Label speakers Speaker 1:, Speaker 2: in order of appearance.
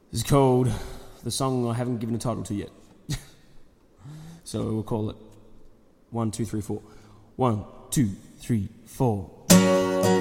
Speaker 1: This is called the song I haven't given a title to yet. So we'll call it 1, 2, 3, 4. 1, 2, 3, 4.